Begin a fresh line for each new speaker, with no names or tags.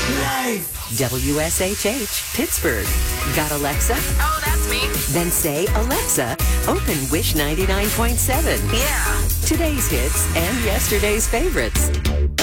Life.
WSHH, Pittsburgh. Got Alexa?
Oh, that's me.
Then say, Alexa, open Wish 99.7.
Yeah.
Today's hits and yesterday's favorites.